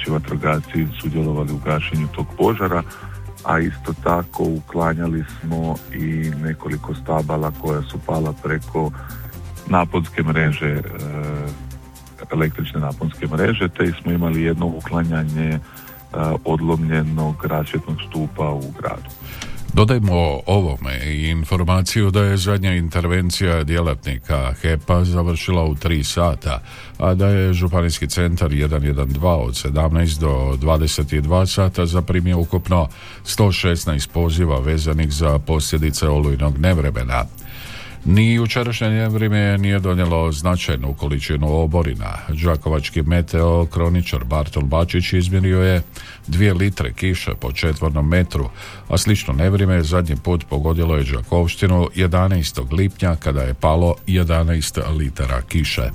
naši vatrogasci sudjelovali u gašenju tog požara, a isto tako uklanjali smo i nekoliko stabala koja su pala preko naponske mreže, električne naponske mreže, te smo imali jedno uklanjanje odlomljenog rasvjetnog stupa u gradu. Dodajmo ovome i informaciju da je zadnja intervencija djelatnika HEP-a završila u 3 sata, a da je županijski centar 112 od 17 do 22 sata zaprimio ukupno 116 poziva vezanih za posljedice olujnog nevremena. Ni jučerašnje nevrijeme nije donijelo značajnu količinu oborina. Đakovački meteokroničar Bartol Bačić izmjerio je 2 litre kiše po četvornom metru, a slično nevrijeme zadnji put pogodilo je Đakovštinu 11. lipnja kada je palo 11 litara kiše.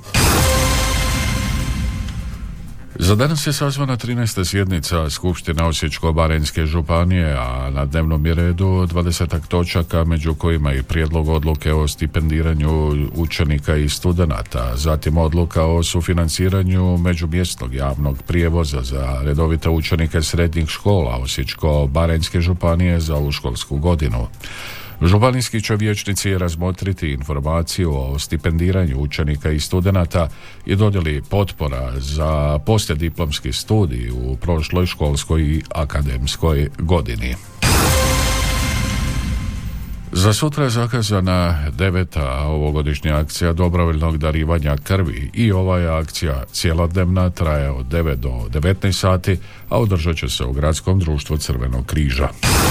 Za danas je sazvana 13. sjednica Skupštine Osječko-baranjske županije, a na dnevnom je redu 20 točaka, među kojima i prijedlog odluke o stipendiranju učenika i studenata, zatim odluka o sufinanciranju međumjesnog javnog prijevoza za redovite učenike srednjih škola Osječko-baranjske županije za ovu školsku godinu. Županijski će vijećnici razmotriti informaciju o stipendiranju učenika i studenata i dodjeli potpora za poslijediplomski studij u prošloj školskoj i akademskoj godini. Za sutra je zakazana 9. ovogodišnja akcija dobrovoljnog darivanja krvi i ova je akcija cjelodnevna, traje od 9 do 19 sati, a održat će se u Gradskom društvu Crvenog križa.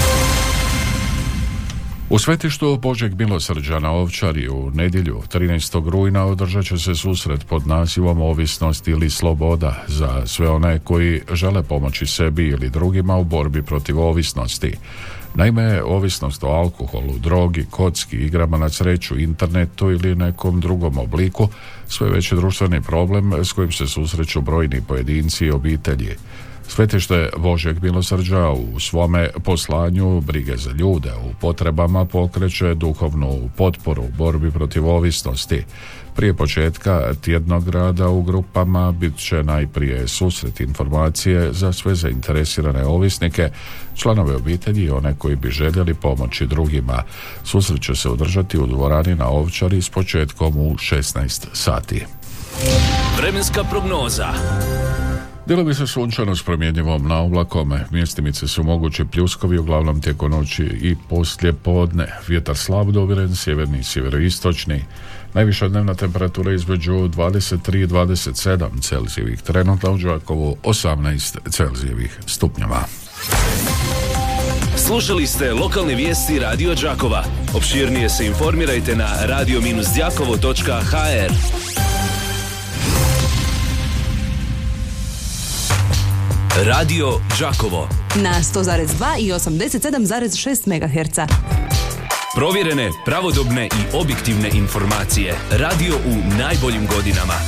U svetištu Božeg milosrđa na Ovčari u nedjelju 13. rujna održat će se susret pod nazivom Ovisnost ili sloboda za sve one koji žele pomoći sebi ili drugima u borbi protiv ovisnosti. Naime, ovisnost o alkoholu, drogi, kocki, igrama na sreću, internetu ili nekom drugom obliku sve veći društveni problem s kojim se susreću brojni pojedinci i obitelji. Svetište Božjeg milosrđa u svome poslanju brige za ljude u potrebama pokreće duhovnu potporu u borbi protiv ovisnosti. Prije početka tjednog rada u grupama bit će najprije susret informacije za sve zainteresirane ovisnike, članove obitelji i one koji bi željeli pomoći drugima. Susret će se održati u dvorani na Ovčari s početkom u 16 sati. Vremenska prognoza. Dijelovi se sunčano s promjenjivom naoblakom, mjestimice su mogući pljuskovi uglavnom tijekom noći i poslije podne. Vjetar slab doviren, sjeverni i sjeveroistočni. Najviša dnevna temperatura između 23 i 27 Celzijevih, trenutno u Đakovu 18 Celzijevih stupnjeva. Slušali ste lokalne vijesti Radio Đakova. Opširnije se informirajte na radio-đakovo.hr. Radio Đakovo na 100,2 i 87,6 MHz. Provjerene, pravodobne i objektivne informacije. Radio u najboljim godinama.